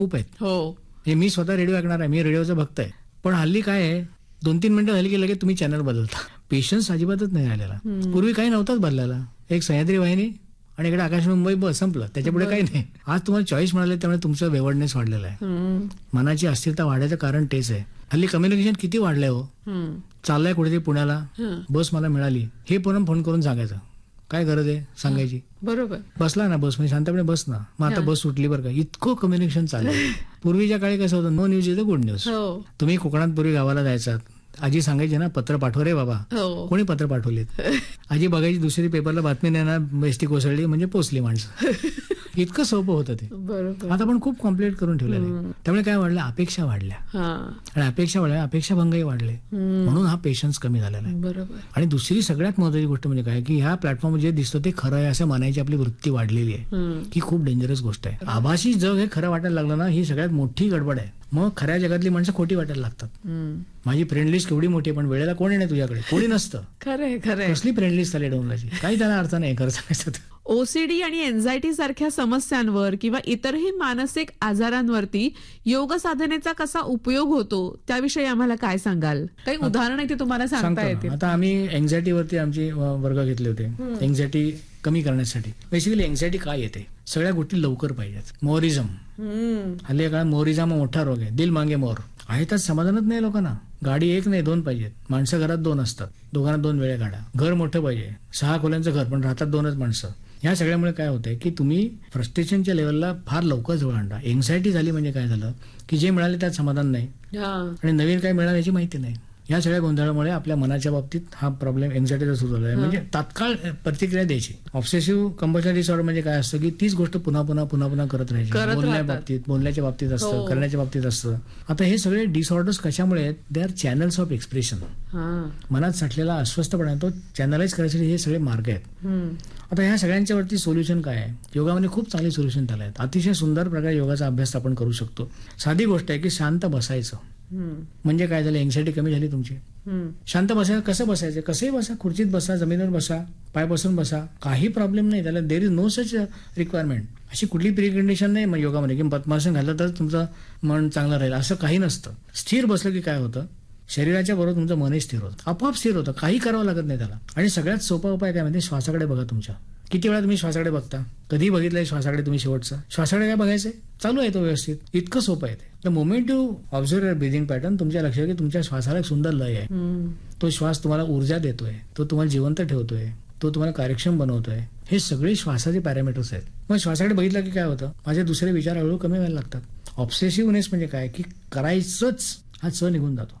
खूप आहेत. हो. म्हणजे मी स्वतः रेडिओ ऐकणार आहे, मी रेडिओचा भक्त आहे. पण हल्ली काय आहे, 2-3 मिनिटं झाली की लगेच तुम्ही चॅनल बदलता. पेशन्स अजिबातच नाही राहिलेला. पूर्वी काही नव्हताच बदलायला. एक सह्याद्री वाहिनी आणि इकडे आकाश मुंबई, बस संपलं. त्याच्यापुढे काही नाही. आज तुम्हाला चॉईस मिळाले, त्यामुळे तुमचं वेवडनेस वाढलेला आहे. मनाची अस्थिरता वाढायचं कारण तेच आहे. हल्ली कम्युनिकेशन किती वाढलंय हो. चाललंय कुठेतरी पुण्याला, बस मला मिळाली, हे पण फोन करून सांगायचं. काय गरज आहे सांगायची. बरोबर. बसला ना बस, म्हणजे शांतपणे बस ना, मग आता बस सुटली बरं का. इतकं कम्युनिकेशन चाललंय. पूर्वीच्या काळी कसं होतं, no news is a good news. तुम्ही कोकणात पूर्वी गावाला जायचात, आजी सांगायची ना, पत्र पाठव रे बाबा. कोणी पत्र पाठवलेत. आजी बघायची दुसरी पेपरला बातमी देणार, एसटी कोसळली म्हणजे पोचली माणसं. इतकं सोपं होतं ते. बरोबर. आता पण खूप कॉम्प्लिकेट करून ठेवलेलं आहे. त्यामुळे काय वाढलं, अपेक्षा वाढल्या. आणि अपेक्षा वाढल्या, अपेक्षाभंगही वाढले. म्हणून हा पेशन्स कमी झालेला आहे. बरोबर. आणि दुसरी सगळ्यात महत्वाची गोष्ट म्हणजे काय, की ह्या प्लॅटफॉर्म जे दिसतं ते खरं आहे असं मानायची आपली वृत्ती वाढलेली आहे. ही खूप डेंजरस गोष्ट आहे. आभासी जग हे खरं वाटायला लागलं ना, ही सगळ्यात मोठी गडबड आहे. मग खऱ्या जगातली माणसं खोटी वाटायला लागतात. माझी फ्रेंड लिस्ट केवढी मोठी आहे, पण वेळेला कोणी नाही तुझ्याकडे, कोणी नसतं. खरंय खरंय. कसली फ्रेंड लिस्ट झाली डोंगराची, काही त्याला अर्थ नाही खरं सांगायचं. ओसीडी आणि एन्झायटी सारख्या समस्यांवर किंवा इतरही मानसिक आजारांवरती योग साधनेचा कसा उपयोग होतो त्याविषयी आम्हाला काय सांगाल? काही उदाहरण ते तुम्हाला सांगता येतील? आता आम्ही एन्झायटीवरती आमचे वर्ग घेतले होते. एन्झायटी कमी करण्यासाठी. बेसिकली एन्झायटी काय येते, सगळ्या गोष्टी लवकर पाहिजेत. मोरिझम, हल्ली काळात मोरिझम मोठा रोग आहे. दिल मागे मोर आहे, तर समाधानच नाही लोकांना. गाडी एक नाही 2 पाहिजेत. माणसं घरात 2 असतात, दोघांना 2 वेळा गाड्या. घर मोठं पाहिजे, 6 खोल्यांचं घर, पण राहतात 2च माणसं. ह्या सगळ्यामुळे काय होतंय, की तुम्ही फ्रस्ट्रेशनच्या लेवलला फार लवकर जवळ आणता. एन्झायटी झाली म्हणजे काय झालं, की जे मिळाले त्यात समाधान नाही आणि नवीन काय मिळालं याची माहिती नाही. या सगळ्या गोंधळामुळे आपल्या मनाच्या बाबतीत हा प्रॉब्लेम एन्झायटीचा सुरू झाला आहे. म्हणजे तात्काळ प्रतिक्रिया द्यायची. ऑब्सेसिव्ह कंपल्शन डिसऑर्डर म्हणजे काय असतं, की तीच गोष्ट पुन्हा पुन्हा पुन्हा पुन्हा करत राहायची. बोलण्याच्या बाबतीत असतं, करण्याच्या बाबतीत असतं. आता हे सगळे डिसऑर्डर्स कशामुळे आहेत, they are channels of expression. मनात साठलेला अस्वस्थपणा तो चॅनलाइज करायसाठी हे सगळे मार्ग आहेत. आता ह्या सगळ्यांच्या वरती सोल्युशन काय आहे? योगामध्ये खूप चांगली सोल्युशन त्याला आहेत. अतिशय सुंदर प्रकारे योगाचा अभ्यास आपण करू शकतो. साधी गोष्ट आहे की शांत बसायचं. म्हणजे काय झालं, एन्झायटी कमी झाली तुमची. शांत बसायचं. कसं बसायचं, कसंही बसा, खुर्चीत बसा, जमिनीवर बसा, पाय बसून बसा, काही प्रॉब्लेम नाही त्याला. There is no such requirement. अशी कुठली प्रिकंडिशन नाही मग योगामध्ये की पद्मासन घातलं तर तुमचं मन चांगलं राहील, असं काही नसतं. स्थिर बसलं की काय होतं, शरीराच्या बरोबर तुमचं मनही स्थिर होतं, आपोआप स्थिर होतं, काही करावं लागत नाही त्याला. आणि सगळ्यात सोपा उपाय काय म्हणजे श्वासाकडे बघा तुमच्या. किती वेळा तुम्ही श्वासाकडे बघता, कधी बघितलंय श्वासाकडे तुम्ही शेवटचं? श्वासाकडे काय बघायचंय, चालू आहे तो व्यवस्थित, इतकं सोपं आहे ते. The moment you observe your breathing pattern, तुमच्या लक्षात की तुमच्या श्वासाला एक सुंदर लय आहे. तो श्वास तुम्हाला ऊर्जा देतोय, तो तुम्हाला जिवंत ठेवतोय, तो तुम्हाला कार्यक्षम बनवतोय. हे सगळे श्वासाचे पॅरामीटर्स आहेत. मग श्वासाकडे बघितलं की काय होतं, माझे दुसरे विचार हळूहळू कमी व्हायला लागतात. ऑब्सेसिव्हनेस म्हणजे काय, की करायचंच हा च निघून जातो.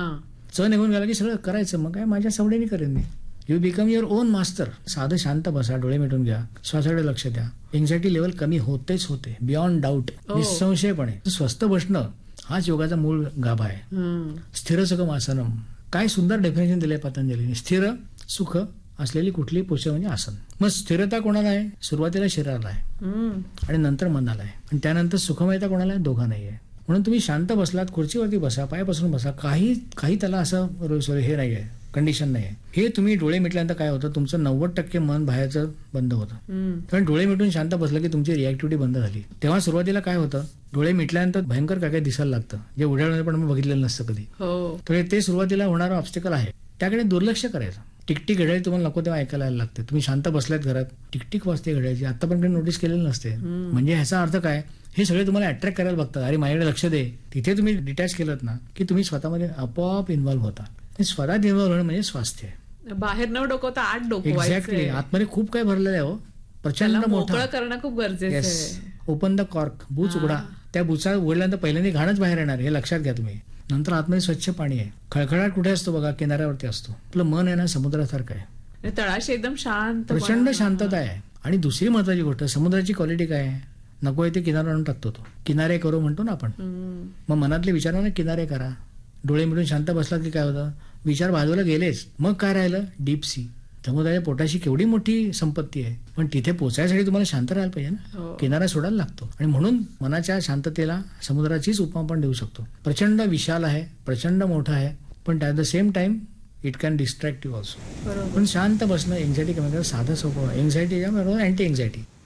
च निघून गेला की सगळं करायचं, मग काय माझ्या सवडीने करेन मी. You become your on master. साधं शांत बसा, डोळे मिटून घ्या, श्वासाकडे लक्ष द्या. एन्झायटी लेवल कमी होतेच होते, बियॉन्ड डाऊट, निसंशयपणे. स्वस्थ बसणं हाच योगाचा मूळ गाभा आहे. स्थिर सुखम आसनम, काय सुंदर डेफिनेशन दिलंय पतंजलीने. स्थिर सुख असलेली कुठली पोस्चर म्हणजे आसन. मग स्थिरता कोणाला आहे, सुरुवातीला शरीराला आहे आणि नंतर मनाला आहे, आणि त्यानंतर सुखमयता कोणाला आहे, दोघांनाही आहे. म्हणून तुम्ही शांत बसलात, खुर्चीवरती बसा, पायापासून बसा, काही त्याला असं हे नाही आहे, कंडिशन नाही आहे. हे तुम्ही डोळे मिटल्यानंतर काय होतं, तुमचं 90% मन बाहेरचं बंद होतं. कारण डोळे मिटून शांत बसलं की तुमची रिॲक्टिव्हिटी बंद झाली. तेव्हा सुरुवातीला काय होतं, डोळे मिटल्यानंतर भयंकर काय काय दिसायला लागतं, जे उड्याळमध्ये पण बघितलेलं नसतं कधी. तर ते सुरुवातीला होणारं ऑब्स्टिकल आहे, त्याकडे दुर्लक्ष करायचं. टिकटिक घड्याळी तुम्हाला नको तेव्हा ऐकायला लागते. तुम्ही शांत बसल्यात घरात, टिकटिक वाजते घड्याळीची, आतापर्यंत नोटीस केलेलं नसते. म्हणजे ह्याचा अर्थ काय, हे सगळे तुम्हाला अट्रॅक्ट करायला बघतात. अरे माझ्याकडे लक्ष दे. तिथे तुम्ही डिटॅच केलं ना की तुम्ही स्वतःमध्ये आपोआप इन्व्हॉल्व्ह होता. स्वतःत इन्व्हॉल्व्ह होणं म्हणजे स्वास्थ्य आहे. बाहेर न डोकवता आत डोकवायचं. एक्झॅक्टली. आतमध्ये खूप काही भरलेलं आहे हो, प्रचंड मोठं करणं खूप गरजेचं आहे. ओपन द कॉर्क, बुच उघडा. त्या बुचा उघडल्यानंतर पहिल्यांदा घाणच बाहेर येणार, हे लक्षात घ्या तुम्ही. नंतर आतमध्ये स्वच्छ पाणी आहे. खळखळाट कुठे असतो बघा, किनाऱ्यावरती असतो. आपलं मन आहे ना समुद्रासारखं आहे, तळाशी एकदम शांत, प्रचंड शांतता आहे. आणि दुसरी महत्वाची गोष्ट, समुद्राची क्वालिटी काय आहे, नको आहे ते किनारा आणून टाकतो तो. किनारे करू म्हणतो ना आपण. मग मनातले विचारांना किनारे करा. डोळे मिळून शांत बसला की काय होतं, विचार बाजूला गेलेच, मग काय राहिलं, डीप सी. समुद्राच्या पोटाशी केवढी मोठी संपत्ती आहे, पण तिथे पोचायसाठी तुम्हाला शांत राहायला पाहिजे ना. किनारा सोडायला लागतो. आणि म्हणून मनाच्या शांततेला समुद्राचीच उपमा आपण देऊ शकतो. प्रचंड विशाल आहे, प्रचंड मोठा आहे, पण at the same time it can distract you also. पण शांत बसणं एन्झायटी कमी करणं साधं सोपं. एन्झायटी बरोबर अँटी एन्झायटी.